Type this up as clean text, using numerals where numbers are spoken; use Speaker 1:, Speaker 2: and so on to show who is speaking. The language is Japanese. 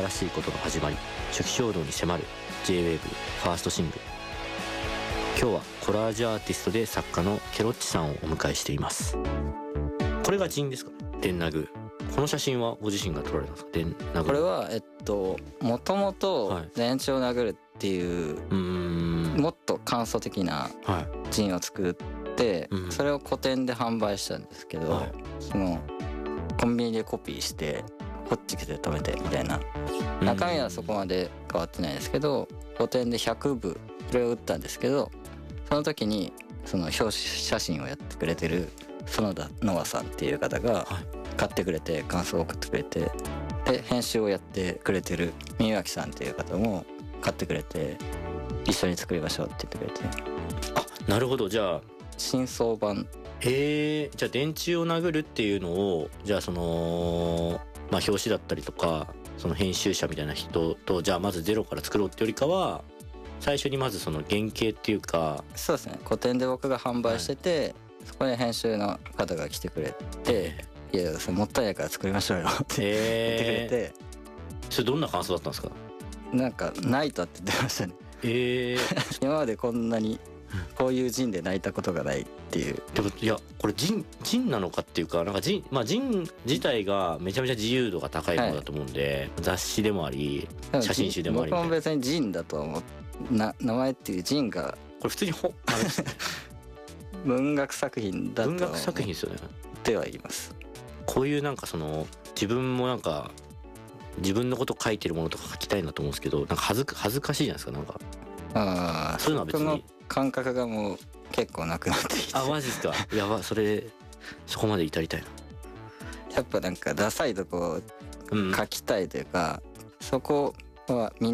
Speaker 1: 新しいことの始まり、初期衝動に迫る J-WAVE ファーストシングル。今日はコラージュアーティストで作家のケロッチさんをお迎えしています。これがジンですか？電ナグ。この写真はご自身が撮られたんですか？電ナグ。
Speaker 2: これはもともと電池を殴るっていう、もっと簡素的なジンを作って、それを個展で販売したんですけど、そのコンビニでコピーしてこっち来て食べてみたいな、中身はそこまで変わってないですけど、個展で100部それを売ったんですけど、その時にその表紙写真をやってくれてる園田ノアさんっていう方が買ってくれて、感想を送ってくれて、で編集をやってくれてる宮脇さんっていう方も買ってくれて、一緒に作りましょうって言ってくれて。
Speaker 1: あ、なるほど。じゃあ
Speaker 2: 新装版。
Speaker 1: じゃあ電柱を殴るっていうのを、じゃあその表紙だったりとか、その編集者みたいな人と、じゃあまずゼロから作ろうってよりかは、最初にまずその原型っていうか。
Speaker 2: そうですね、個展で僕が販売してて、そこで編集の方が来てくれて、いやそれもったいないから作りましょうよって言ってくれて。
Speaker 1: それどんな感想だったんですか？
Speaker 2: なんか泣いたって言ってましたね。今までこんなにこういうジンで泣いたことがないっていう。
Speaker 1: でもいや、これジンなのかっていうか、なんかジン自体がめちゃめちゃ自由度が高いものだと思うんで、雑誌でもあり写真集でもありみたいな。
Speaker 2: 僕も別にジンだとは思って、名前っていうジンが
Speaker 1: これ普通に
Speaker 2: 文学作品だと
Speaker 1: 文学作品ですよね。
Speaker 2: では言います。
Speaker 1: こういうなんかその自分もなんか自分のこと書いてるものとか書きたいなと思うんですけど、なんか恥ずかしいじゃないですか。なんかそういうのは別に。僕の
Speaker 2: 感覚がもう結構なくなってきて。
Speaker 1: あ、マジですか？やば、そこまで至りたいな。
Speaker 2: やっぱなんかダサいとこ書きたいというか、そこはみんな